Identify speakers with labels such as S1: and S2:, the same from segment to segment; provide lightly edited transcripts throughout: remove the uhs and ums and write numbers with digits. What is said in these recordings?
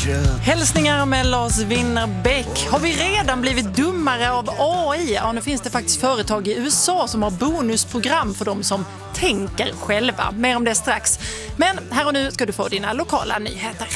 S1: Hälsningar med Lars Winnerbäck. Har vi redan blivit dummare av AI? Ja, nu finns det faktiskt företag i USA som har bonusprogram för de som tänker själva. Mer om det strax. Men här och nu ska du få dina lokala nyheter.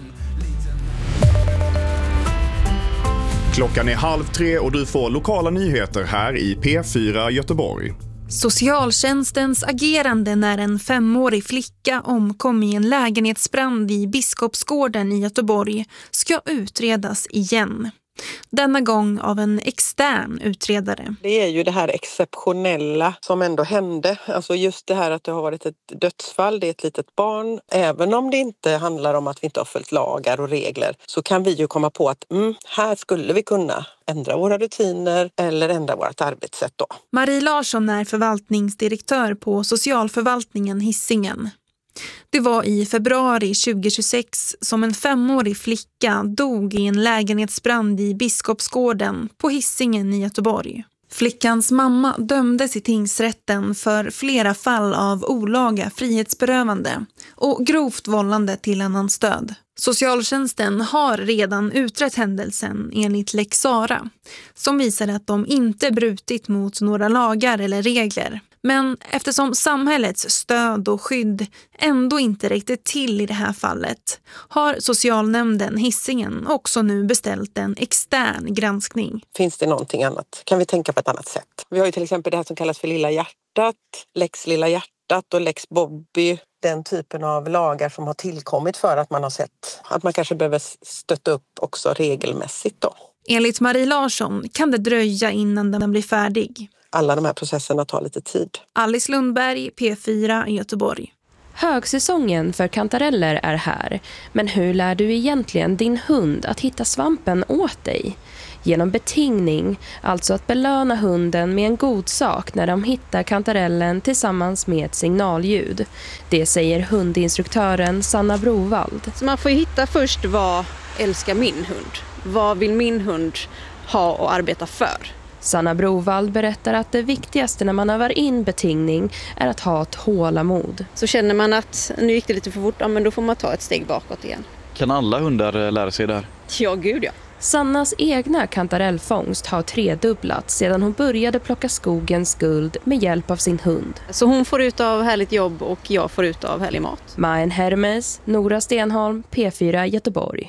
S2: Klockan är 2:30 och du får lokala nyheter här i P4 Göteborg.
S3: Socialtjänstens agerande när en 5-årig flicka omkom i en lägenhetsbrand i Biskopsgården i Göteborg ska utredas igen. Denna gång av en extern utredare.
S4: Det är ju det här exceptionella som ändå hände. Alltså just det här att det har varit ett dödsfall, det är ett litet barn. Även om det inte handlar om att vi inte har följt lagar och regler så kan vi ju komma på att här skulle vi kunna ändra våra rutiner eller ändra vårt arbetssätt då.
S3: Marie Larsson är förvaltningsdirektör på socialförvaltningen Hisingen. Det var i februari 2026 som en 5-årig flicka dog i en lägenhetsbrand i Biskopsgården på Hisingen i Göteborg. Flickans mamma dömdes i tingsrätten för flera fall av olaga frihetsberövande och grovt vållande till annans död. Socialtjänsten har redan utrett händelsen enligt Lex Sara, som visar att de inte brutit mot några lagar eller regler. Men eftersom samhällets stöd och skydd ändå inte räckte till i det här fallet har socialnämnden Hisingen också nu beställt en extern granskning.
S4: Finns det någonting annat? Kan vi tänka på ett annat sätt? Vi har ju till exempel det här som kallas för Lilla hjärtat, Lex Lilla hjärtat och Lex Bobby. Den typen av lagar som har tillkommit för att man har sett att man kanske behöver stötta upp också regelmässigt då.
S3: Enligt Marie Larsson kan det dröja innan den blir färdig.
S4: Alla de här processerna tar lite tid.
S3: Alice Lundberg, P4 i Göteborg.
S5: Högsäsongen för kantareller är här, men hur lär du egentligen din hund att hitta svampen åt dig? Genom betingning, alltså att belöna hunden med en god sak när de hittar kantarellen tillsammans med ett signalljud. Det säger hundinstruktören Sanna Brovald.
S6: Så man får hitta först vad älskar min hund? Vad vill min hund ha och arbeta för?
S5: Sanna Brovald berättar att det viktigaste när man övar in betingning är att ha ett tålamod.
S6: Så känner man att nu gick det lite för fort, men då får man ta ett steg bakåt igen.
S7: Kan alla hundar lära sig det här?
S6: Ja, gud ja.
S5: Sannas egna kantarellfångst har tredubblats sedan hon började plocka skogens guld med hjälp av sin hund.
S6: Så hon får ut av härligt jobb och jag får ut av härlig mat.
S5: Majen Hermes, Nora Stenholm, P4 Göteborg.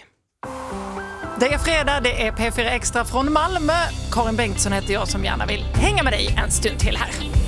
S1: Det är fredag, det är P4 Extra från Malmö. Karin Bengtsson heter jag som gärna vill hänga med dig en stund till här.